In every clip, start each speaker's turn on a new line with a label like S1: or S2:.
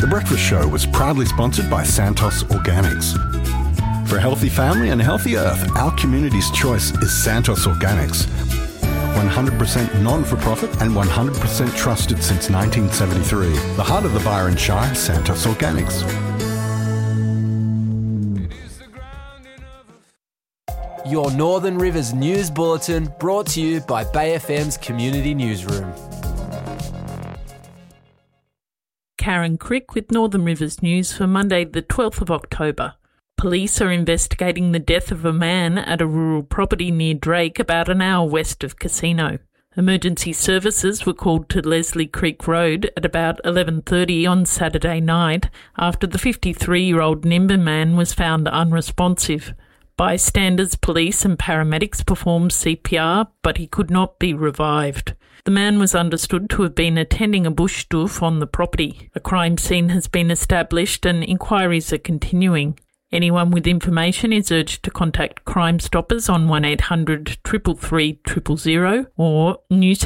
S1: The Breakfast Show was proudly sponsored by Santos Organics. For a healthy family and a healthy earth, our community's choice is Santos Organics. 100% non-for-profit and 100% trusted since 1973. The heart of the Byron Shire, Santos Organics.
S2: Your Northern Rivers News Bulletin, brought to you by Bay FM's Community Newsroom.
S3: Karen Crick with Northern Rivers News for Monday the 12th of October. Police are investigating the death of a man at a rural property near Drake, about an hour west of Casino. Emergency services were called to Leslie Creek Road at about 11:30 on Saturday night after the 53-year-old Nimbin man was found unresponsive. Bystanders, police and paramedics performed CPR, but he could not be revived. The man was understood to have been attending a bush doof on the property. A crime scene has been established and inquiries are continuing. Anyone with information is urged to contact Crime Stoppers on 1800 333 000 or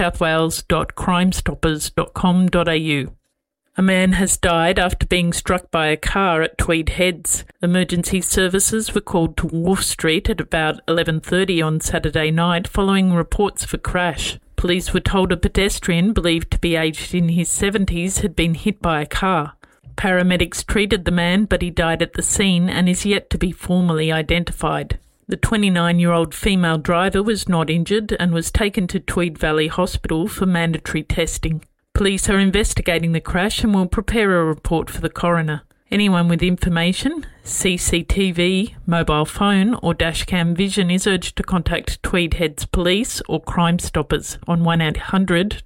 S3: newsouthwales.crimestoppers.com.au. A man has died after being struck by a car at Tweed Heads. Emergency services were called to Wharf Street at about 11:30 on Saturday night following reports of a crash. Police were told a pedestrian, believed to be aged in his 70s, had been hit by a car. Paramedics treated the man, but he died at the scene and is yet to be formally identified. The 29-year-old female driver was not injured and was taken to Tweed Valley Hospital for mandatory testing. Police are investigating the crash and will prepare a report for the coroner. Anyone with information, CCTV, mobile phone or dashcam vision is urged to contact Tweed Heads Police or Crime Stoppers on 1800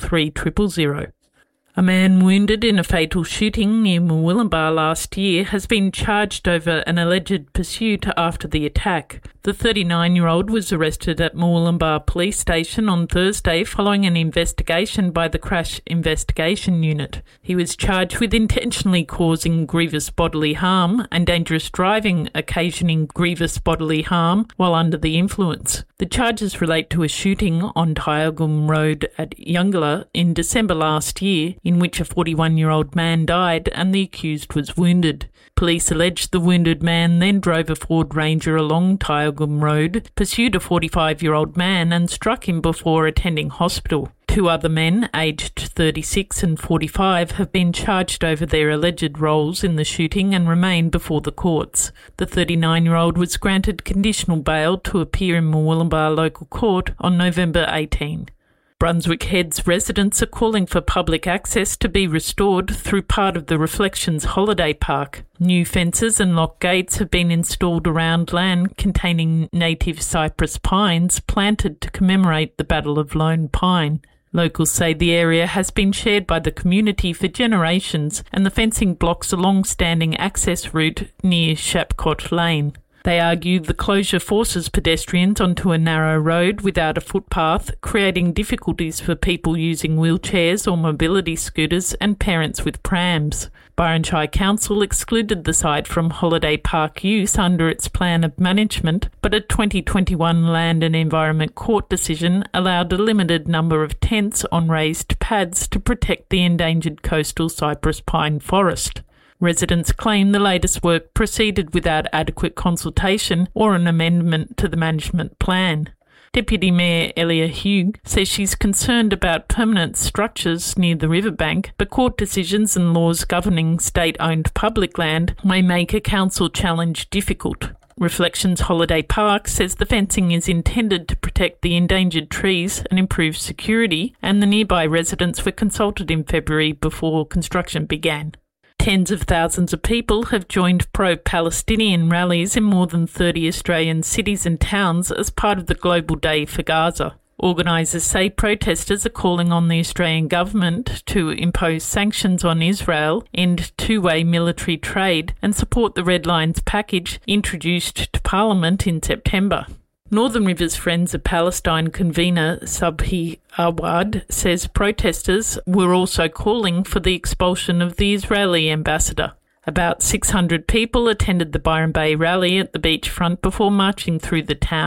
S3: 333 000. A man wounded in a fatal shooting near Murwillumbah last year has been charged over an alleged pursuit after the attack. The 39-year-old was arrested at Murwillumbah Police Station on Thursday following an investigation by the Crash Investigation Unit. He was charged with intentionally causing grievous bodily harm and dangerous driving occasioning grievous bodily harm while under the influence. The charges relate to a shooting on Tyalgum Road at Youngala in December last year, in which a 41-year-old man died and the accused was wounded. Police alleged the wounded man then drove a Ford Ranger along Tyalgum Road, pursued a 45-year-old man and struck him before attending hospital. Two other men, aged 36 and 45, have been charged over their alleged roles in the shooting and remain before the courts. The 39-year-old was granted conditional bail to appear in Murwillumbah Local Court on November 18. Brunswick Heads residents are calling for public access to be restored through part of the Reflections Holiday Park. New fences and lock gates have been installed around land containing native cypress pines planted to commemorate the Battle of Lone Pine. Locals say the area has been shared by the community for generations and the fencing blocks a long-standing access route near Shapcott Lane. They argue the closure forces pedestrians onto a narrow road without a footpath, creating difficulties for people using wheelchairs or mobility scooters and parents with prams. Byron Shire Council excluded the site from holiday park use under its plan of management, but a 2021 Land and Environment Court decision allowed a limited number of tents on raised pads to protect the endangered coastal cypress pine forest. Residents claim the latest work proceeded without adequate consultation or an amendment to the management plan. Deputy Mayor Elia Hugh says she's concerned about permanent structures near the riverbank, but court decisions and laws governing state-owned public land may make a council challenge difficult. Reflections Holiday Park says the fencing is intended to protect the endangered trees and improve security, and the nearby residents were consulted in February before construction began. Tens of thousands of people have joined pro-Palestinian rallies in more than 30 Australian cities and towns as part of the Global Day for Gaza. Organisers say protesters are calling on the Australian government to impose sanctions on Israel, end two-way military trade and support the Red Lines package introduced to Parliament in September. Northern Rivers Friends of Palestine convener Subhi Awad says protesters were also calling for the expulsion of the Israeli ambassador. About 600 people attended the Byron Bay rally at the beachfront before marching through the town.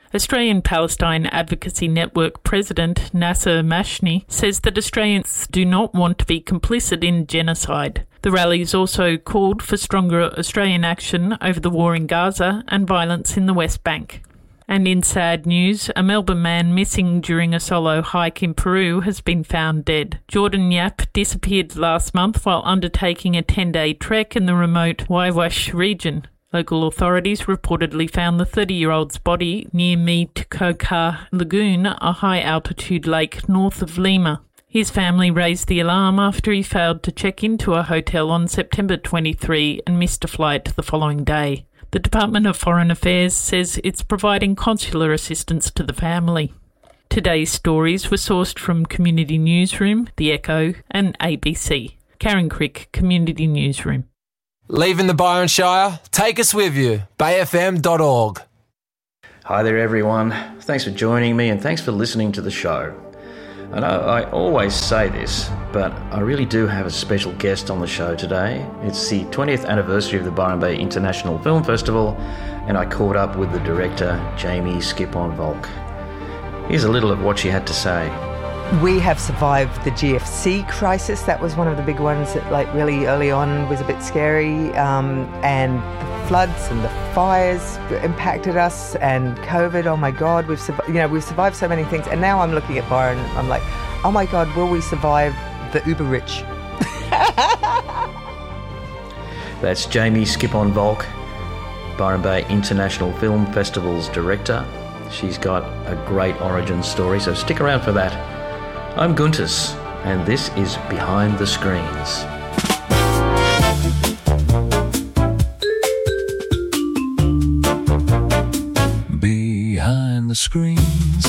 S3: Australian Palestine Advocacy Network President Nasser Mashni says that Australians do not want to be complicit in genocide. The rallies also called for stronger Australian action over the war in Gaza and violence in the West Bank. And in sad news, a Melbourne man missing during a solo hike in Peru has been found dead. Jordan Yap disappeared last month while undertaking a 10-day trek in the remote Waiwash region. Local authorities reportedly found the 30-year-old's body near Meat-Coca Lagoon, a high-altitude lake north of Lima. His family raised the alarm after he failed to check into a hotel on September 23 and missed a flight the following day. The Department of Foreign Affairs says it's providing consular assistance to the family. Today's stories were sourced from Community Newsroom, The Echo and ABC. Karen Crick, Community Newsroom.
S2: Leaving the Byron Shire? Take us with you. bayfm.org.
S4: Hi there everyone, thanks for joining me and thanks for listening to the show. I know I always say this, but I really do have a special guest on the show today. It's the 20th anniversary of the Byron Bay International Film Festival, and I caught up with the director, Jamie Skip-on-Volk. Here's a little of what she had to say.
S5: We have survived the GFC crisis. That was one of the big ones that, really early on, was a bit scary. And the floods and the fires impacted us, and COVID. Oh my God, we've survived so many things. And now I'm looking at Byron. I'm like, oh my God, will we survive the uber rich?
S4: That's Jamie Skip-on-Volk, Byron Bay International Film Festival's director. She's got a great origin story, so stick around for that. I'm Guntis, and this is Behind the Screens.
S6: Behind the Screens.